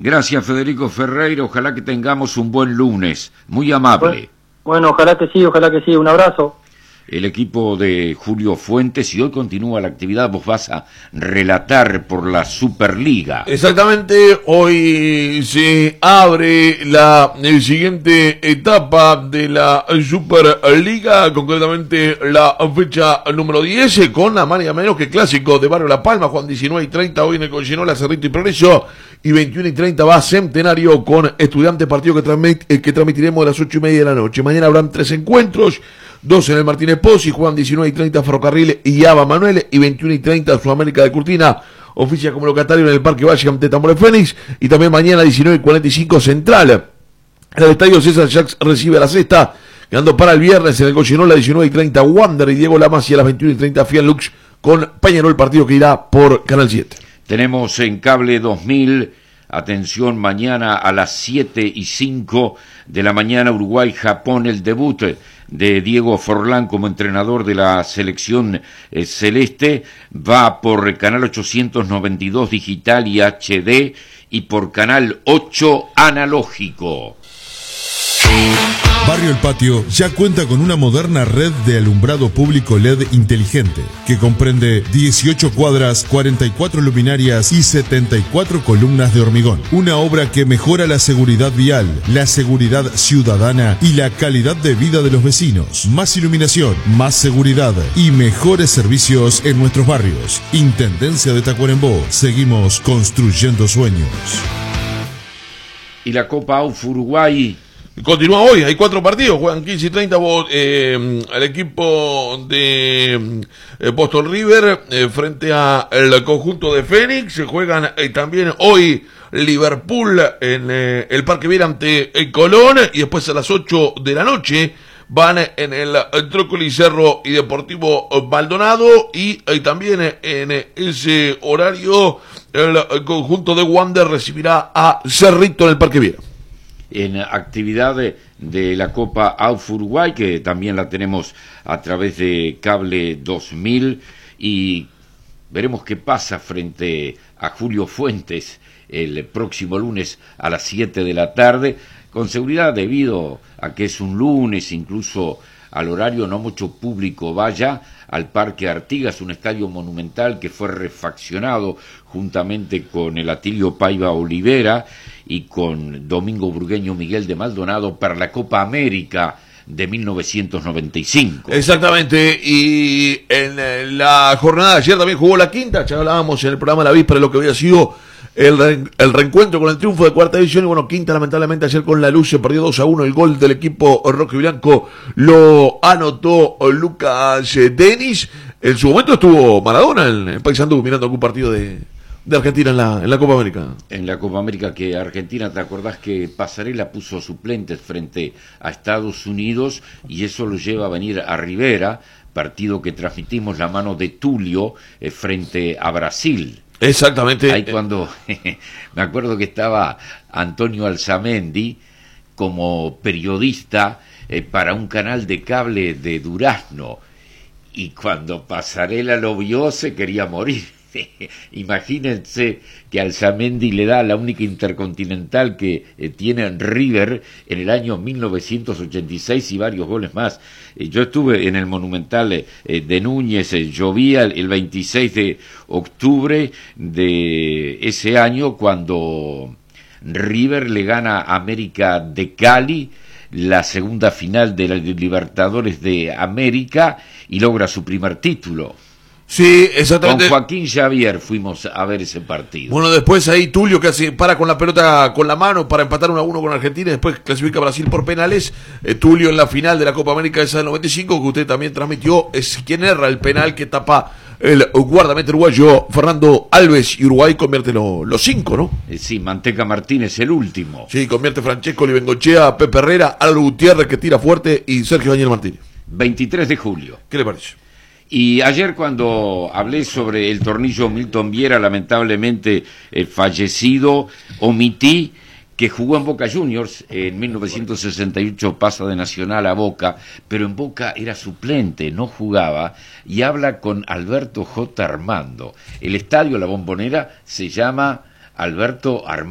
Gracias, Federico Ferreira. Ojalá que tengamos un buen lunes. Muy amable. Bueno, ojalá que sí, Un abrazo. El equipo de Julio Fuentes, y hoy continúa la actividad. Vos vas a relatar por la Superliga. Exactamente, hoy se abre la siguiente etapa de la Superliga, concretamente la fecha número 10, con la manera menos que clásico de Barrio La Palma, Juan 19:30, hoy en el Collinola, Cerrito y Progreso, y 21:30 va Centenario con Estudiantes, partido que transmitiremos a las 8:30 de la noche. Mañana habrán 3 encuentros. 2 en el Martínez Pozzi, juegan 19:30 Ferrocarril y Aba Manuel, y 21:30 Sudamérica de Curtina oficia como locatario en el Parque Valle ante Tambores Fénix, y también mañana 19:45 Central. En el estadio César Jacques recibe a la Sexta, quedando para el viernes en el Goyenola 19:30 Wander y Diego Lamas, y a las 21:30 Fiat Lux con Peñarol, partido que irá por Canal 7. Tenemos en Cable 2000, atención, mañana a las 7:05 de la mañana, Uruguay-Japón, el debut de Diego Forlán como entrenador de la selección celeste. Va por Canal 892 digital y HD, y por Canal 8 analógico. Barrio El Patio ya cuenta con una moderna red de alumbrado público LED inteligente, que comprende 18 cuadras, 44 luminarias y 74 columnas de hormigón. Una obra que mejora la seguridad vial, la seguridad ciudadana y la calidad de vida de los vecinos. Más iluminación, más seguridad y mejores servicios en nuestros barrios. Intendencia de Tacuarembó. Seguimos construyendo sueños. Y la Copa AUF Uruguay continúa hoy, hay 4 partidos, juegan 15:30 el equipo de Boston River frente al conjunto de Fénix. Se juegan también hoy Liverpool en el Parque Viera ante Colón, y después a las 8 de la noche van en el Trócoli, Cerro y Deportivo Maldonado, y también en ese horario el conjunto de Wander recibirá a Cerrito en el Parque Viera. En actividad de la Copa AUF Uruguay, que también la tenemos a través de Cable 2000, y veremos qué pasa frente a Julio Fuentes el próximo lunes a las 7 de la tarde, con seguridad debido a que es un lunes, incluso al horario no mucho público vaya al Parque Artigas, un estadio monumental que fue refaccionado juntamente con el Atilio Paiva Olivera y con Domingo Burgueño Miguel de Maldonado para la Copa América de 1995. Exactamente, y en la jornada de ayer también jugó la quinta, ya hablábamos en el programa de la víspera de lo que había sido el reencuentro con el triunfo de cuarta división, y bueno, quinta lamentablemente ayer con la Luz se perdió 2-1, el gol del equipo rojo y blanco lo anotó Lucas Denis. En su momento estuvo Maradona en Paysandú mirando algún partido de Argentina en la Copa América. En la Copa América que Argentina, ¿te acordás que Pasarela puso suplentes frente a Estados Unidos, y eso lo lleva a venir a Rivera, partido que transmitimos la mano de Tulio frente a Brasil? Exactamente. Ahí cuando me acuerdo que estaba Antonio Alzamendi como periodista para un canal de cable de Durazno, y cuando Pasarela lo vio se quería morir. Imagínense que Alzamendi le da la única intercontinental que tiene River en el año 1986 y varios goles más. Yo estuve en el Monumental de Núñez, llovía el 26 de octubre de ese año cuando River le gana a América de Cali la segunda final de la Libertadores de América y logra su primer título. Sí, exactamente. Con Joaquín Xavier fuimos a ver ese partido. Bueno, después ahí Tulio que para con la pelota con la mano para empatar 1-1 con Argentina, y después clasifica a Brasil por penales. Tulio en la final de la Copa América esa del 95, que usted también transmitió, es quien erra el penal que tapa el guardameta uruguayo Fernando Alves, y Uruguay convierte los 5, ¿no? Sí, Manteca Martínez el último. Sí, convierte Francesco Libengochea, Pepe Herrera, Álvaro Gutiérrez que tira fuerte, y Sergio Daniel Martínez. 23 de julio. ¿Qué le parece? Y ayer cuando hablé sobre el tornillo Milton Viera, lamentablemente fallecido, omití que jugó en Boca Juniors en 1968, pasa de Nacional a Boca, pero en Boca era suplente, no jugaba, y habla con Alberto J. Armando. El estadio La Bombonera se llama Alberto Armando.